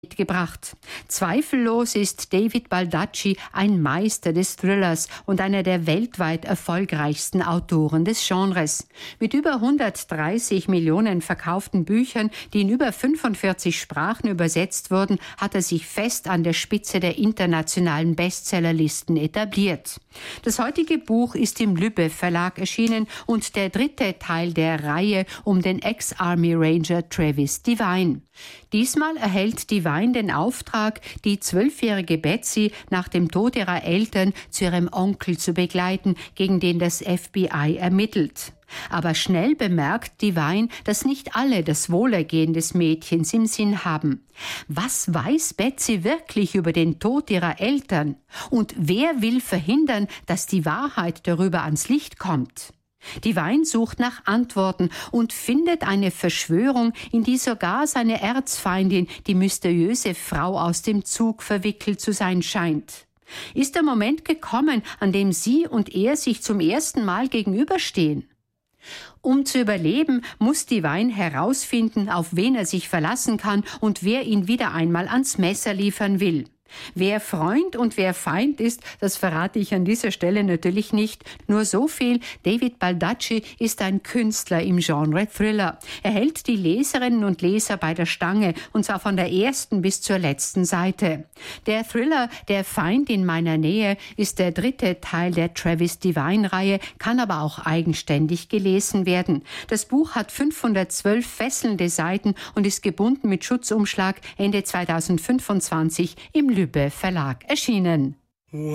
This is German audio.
mitgebracht. Zweifellos ist David Baldacci ein Meister des Thrillers und einer der weltweit erfolgreichsten Autoren des Genres. Mit über 130 Millionen verkauften Büchern, die in über 45 Sprachen übersetzt wurden, hat er sich fest an der Spitze der internationalen Bestsellerlisten etabliert. Das heutige Buch ist im Lübbe Verlag erschienen und der dritte Teil der Reihe um den Ex-Army Ranger Travis Devine. Diesmal erhält Devine den Auftrag, die 12-jährige Betsy nach dem Tod ihrer Eltern zu ihrem Onkel zu begleiten, gegen den das FBI ermittelt. Aber schnell bemerkt Devine, dass nicht alle das Wohlergehen des Mädchens im Sinn haben. Was weiß Betsy wirklich über den Tod ihrer Eltern? Und wer will verhindern, dass die Wahrheit darüber ans Licht kommt? Devine sucht nach Antworten und findet eine Verschwörung, in die sogar seine Erzfeindin, die mysteriöse Frau aus dem Zug, verwickelt zu sein scheint. Ist der Moment gekommen, an dem sie und er sich zum ersten Mal gegenüberstehen? Um zu überleben, muss Devine herausfinden, auf wen er sich verlassen kann und wer ihn wieder einmal ans Messer liefern will. Wer Freund und wer Feind ist, das verrate ich an dieser Stelle natürlich nicht. Nur so viel: David Baldacci ist ein Künstler im Genre Thriller. Er hält die Leserinnen und Leser bei der Stange, und zwar von der ersten bis zur letzten Seite. Der Thriller Der Feind in meiner Nähe ist der dritte Teil der Travis Devine-Reihe, kann aber auch eigenständig gelesen werden. Das Buch hat 512 fesselnde Seiten und ist gebunden mit Schutzumschlag Ende 2025 im Lübbe Verlag erschienen.